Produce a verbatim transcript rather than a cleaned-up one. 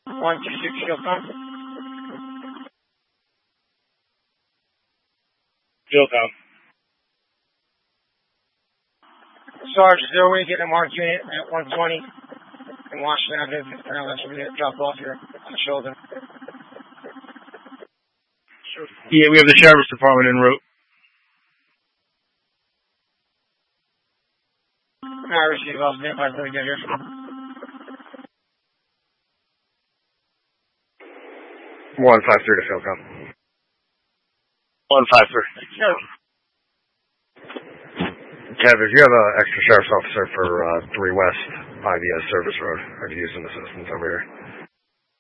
one two six Philcom. Philcom. Sarge, is there a way to get a marked unit at one twenty in Washington Avenue? I know that's where we get dropped off here on Sheldon. Yeah, we have the Sheriff's Department en route. I receive all the advice that we get here. one five three to Philcom. one five three. Kev, if you have an extra sheriff's officer for uh, three West I V S Service Road, I could use some assistance over here.